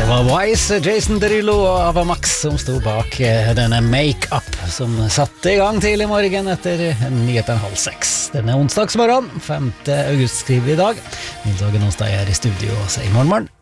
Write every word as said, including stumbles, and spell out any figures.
Det var Wise, Jason Derulo og Ava Max som stod bak denne Make-up som satte i gang tidlig i morgen etter nyheten halv seks. Denne onsdagsmorgen, femte august skriver vi i dag. Nils Ågen Onsdag er i studio og sier morgen morgen.